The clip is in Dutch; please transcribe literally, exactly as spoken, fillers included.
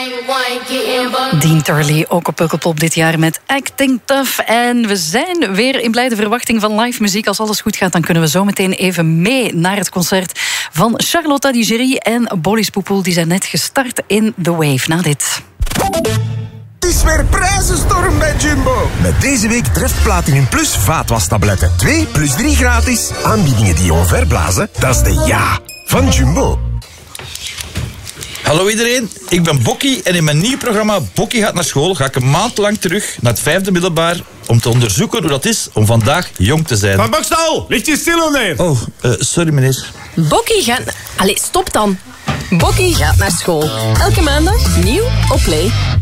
Dean Turley, ook op Pukkelpop dit jaar met Acting Tough. En we zijn weer in blijde verwachting van live muziek. Als alles goed gaat, dan kunnen we zo meteen even mee naar het concert van Charlotte Digeri en Boris Poepoel. Die zijn net gestart in The Wave. Na dit. Het is weer prijzenstorm bij Jumbo. Met deze week Treft Platinum Plus vaatwastabletten. twee plus drie gratis. Aanbiedingen die je onverblazen, dat is de ja van Jumbo. Hallo iedereen, ik ben Bokkie en in mijn nieuw programma Bokkie gaat naar school ga ik een maand lang terug naar het vijfde middelbaar om te onderzoeken hoe dat is om vandaag jong te zijn. Van Bokstal, ligt je stil neer? Oh, uh, sorry meneer. Bokkie gaat... Allee, stop dan. Bokkie gaat naar school. Elke maandag nieuw op Play.